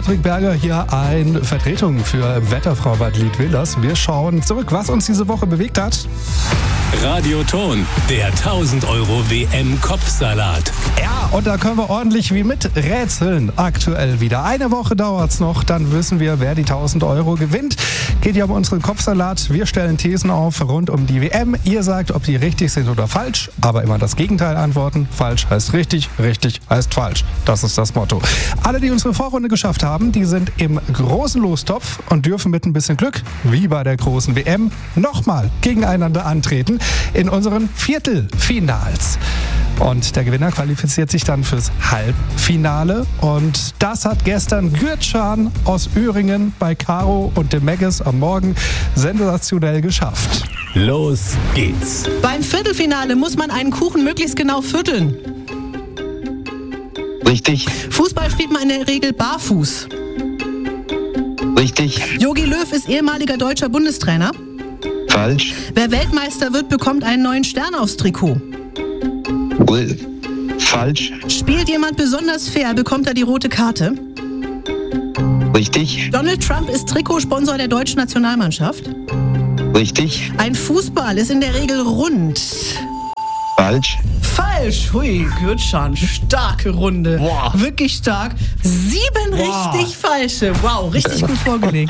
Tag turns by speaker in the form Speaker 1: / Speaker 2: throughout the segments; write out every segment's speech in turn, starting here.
Speaker 1: Patrick Berger hier in Vertretung für Wetterfrau Bad Liedwilders. Wir schauen zurück, was uns diese Woche bewegt hat.
Speaker 2: Radioton, der 1000 Euro WM-Kopfsalat.
Speaker 1: Ja, und da können wir ordentlich wie mit rätseln. Aktuell wieder. Eine Woche dauert's noch, dann wissen wir, wer die 1000 Euro gewinnt. Geht ja um unseren Kopfsalat. Wir stellen Thesen auf rund um die WM. Ihr sagt, ob die richtig sind oder falsch, aber immer das Gegenteil antworten. Falsch heißt richtig, richtig heißt falsch. Das ist das Motto. Alle, die unsere Vorrunde geschafft haben, die sind im großen Lostopf und dürfen mit ein bisschen Glück, wie bei der großen WM, nochmal gegeneinander antreten in unseren Viertelfinals. Und der Gewinner qualifiziert sich dann fürs Halbfinale. Und das hat gestern Gürcan aus Öhringen bei Caro und dem Megges am Morgen sensationell geschafft.
Speaker 2: Los geht's.
Speaker 3: Beim Viertelfinale muss man einen Kuchen möglichst genau vierteln.
Speaker 4: Richtig.
Speaker 3: Fußball spielt man in der Regel barfuß.
Speaker 4: Richtig.
Speaker 3: Jogi Löw ist ehemaliger deutscher Bundestrainer.
Speaker 4: Falsch.
Speaker 3: Wer Weltmeister wird, bekommt einen neuen Stern aufs Trikot.
Speaker 4: Falsch.
Speaker 3: Spielt jemand besonders fair, bekommt er die rote Karte.
Speaker 4: Richtig.
Speaker 3: Donald Trump ist Trikotsponsor der deutschen Nationalmannschaft.
Speaker 4: Richtig.
Speaker 3: Ein Fußball ist in der Regel rund.
Speaker 4: Falsch.
Speaker 3: Falsch. Hui, Gürcan, starke Runde.
Speaker 1: Boah.
Speaker 3: Wirklich stark. 7 richtig falsche. Wow, richtig gut vorgelegt.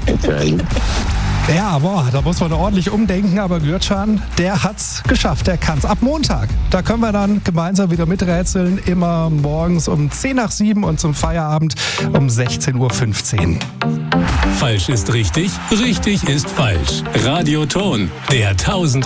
Speaker 1: Ja, boah, da muss man ordentlich umdenken, aber Gürcan, der hat's geschafft, der kann's. Ab Montag, da können wir dann gemeinsam wieder miträtseln, immer morgens um 6:10 und zum Feierabend um 16:15 Uhr.
Speaker 2: Falsch ist richtig, richtig ist falsch. Radioton, der 1000